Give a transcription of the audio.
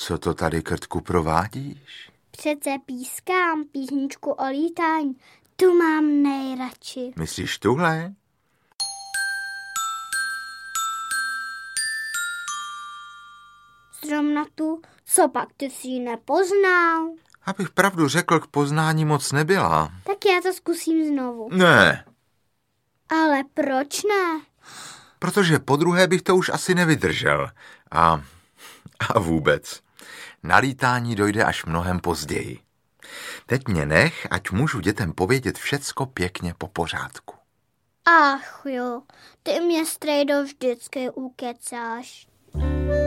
Co to tady, Krtku, provádíš? Přece pískám písničku o lítání. Tu mám nejradši. Myslíš tuhle? Zrovna tu, co pak ty jsi ji nepoznal? Abych pravdu řekl, k poznání moc nebyla. Tak já to zkusím znovu. Ne, Ale proč ne? protože podruhé bych to už asi nevydržel. A vůbec. Na lítání dojde až mnohem později. Teď mě nech, ať můžu dětem povědět všecko pěkně po pořádku. Ach jo, ty mě strejdo vždycky ukecáš.